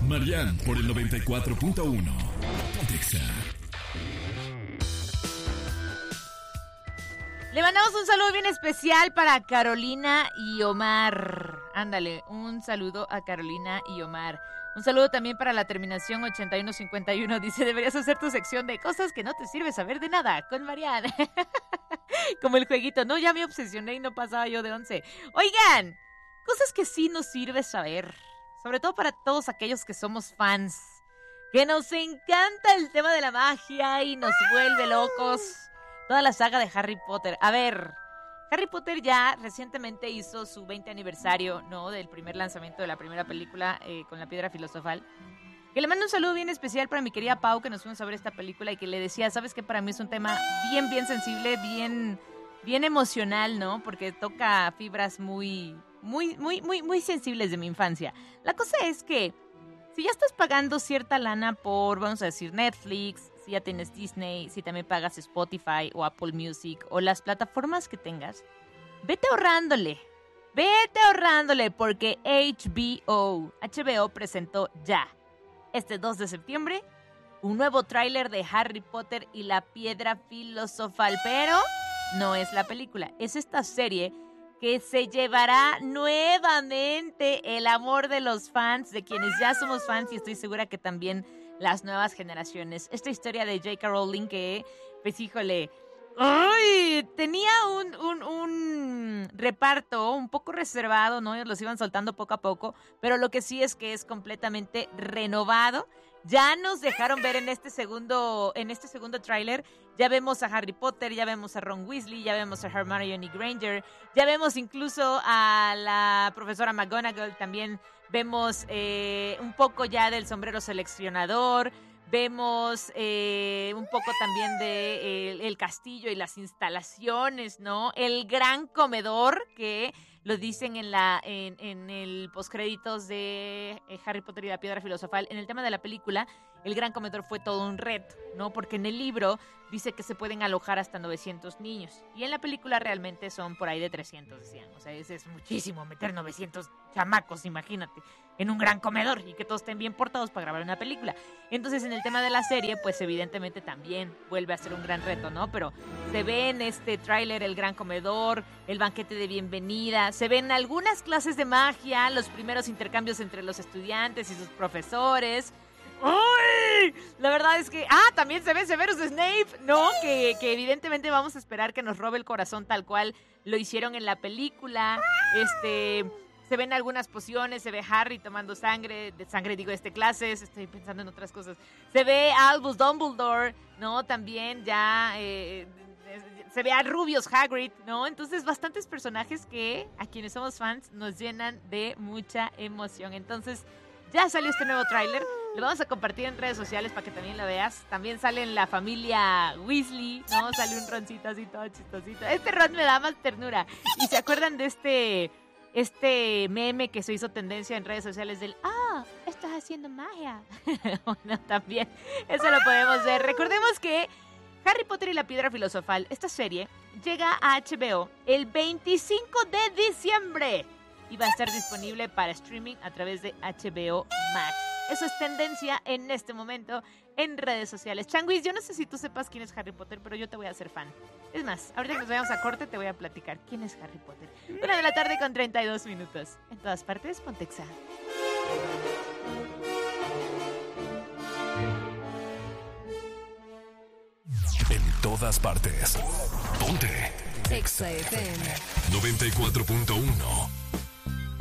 Marian por el 94.1. Pontexa. Le mandamos un saludo bien especial para Carolina y Omar. Ándale, un saludo a Carolina y Omar. Un saludo también para la terminación 8151. Dice, deberías hacer tu sección de cosas que no te sirve saber de nada con Marian. Como el jueguito. No, ya me obsesioné y no pasaba yo de 11. Oigan, cosas que sí nos sirve saber. Sobre todo para todos aquellos que somos fans. Que nos encanta el tema de la magia y nos vuelve locos. Toda la saga de Harry Potter. A ver, Harry Potter ya recientemente hizo su 20 aniversario, ¿no? Del primer lanzamiento de la primera película con la Piedra Filosofal. Que le mando un saludo bien especial para mi querida Pau, que nos fuimos a ver esta película y que le decía, ¿sabes qué? Para mí es un tema bien sensible, bien emocional, ¿no? Porque toca fibras muy sensibles de mi infancia. La cosa es que si ya estás pagando cierta lana por, vamos a decir, Netflix, si ya tienes Disney, si también pagas Spotify o Apple Music o las plataformas que tengas, vete ahorrándole porque HBO presentó ya, este 2 de septiembre, un nuevo tráiler de Harry Potter y la Piedra Filosofal, pero no es la película, es esta serie que se llevará nuevamente el amor de los fans, de quienes ya somos fans y estoy segura que también las nuevas generaciones. Esta historia de J.K. Rowling que, pues híjole, ¡ay! Tenía un reparto un poco reservado, ¿no? Los iban soltando poco a poco, pero lo que sí es que es completamente renovado. Ya nos dejaron ver en este segundo tráiler, ya vemos a Harry Potter, ya vemos a Ron Weasley, ya vemos a Hermione Granger, ya vemos incluso a la profesora McGonagall, también vemos un poco ya del sombrero seleccionador, vemos un poco también de el castillo y las instalaciones, ¿no? El gran comedor que lo dicen en el postcréditos de Harry Potter y la Piedra Filosofal. En el tema de la película, el gran comedor fue todo un reto, ¿no? Porque en el libro dice que se pueden alojar hasta 900 niños. Y en la película realmente son por ahí de 300, decían. O sea, es muchísimo meter 900 chamacos, imagínate, en un gran comedor y que todos estén bien portados para grabar una película. Entonces, en el tema de la serie, pues evidentemente también vuelve a ser un gran reto, ¿no? Pero se ve en este tráiler el gran comedor, el banquete de bienvenida, se ven algunas clases de magia, los primeros intercambios entre los estudiantes y sus profesores. ¡Uy! La verdad es que... también se ve Severus Snape, ¿no? Que evidentemente vamos a esperar que nos robe el corazón tal cual lo hicieron en la película. Se ven algunas pociones, se ve Harry tomando clases, estoy pensando en otras cosas. Se ve a Albus Dumbledore, ¿no? También ya... se ve a Rubius Hagrid, ¿no? Entonces, bastantes personajes que a quienes somos fans nos llenan de mucha emoción. Entonces, ya salió este nuevo tráiler. Lo vamos a compartir en redes sociales para que también lo veas. También sale en la familia Weasley, ¿no? Sale un Roncito así todo chistosito. Este Ron me da más ternura. ¿Y se acuerdan de este meme que se hizo tendencia en redes sociales del estás haciendo magia? Bueno, también eso lo podemos ver. Recordemos que Harry Potter y la Piedra Filosofal, esta serie, llega a HBO el 25 de diciembre y va a estar disponible para streaming a través de HBO Max. Eso es tendencia en este momento en redes sociales. Changuis, yo no sé si tú sepas quién es Harry Potter, pero yo te voy a hacer fan. Es más, ahorita que nos vayamos a corte te voy a platicar quién es Harry Potter. 1:32 p.m. En todas partes, Pontexa. En todas partes. Ponte. Exa FM 94.1.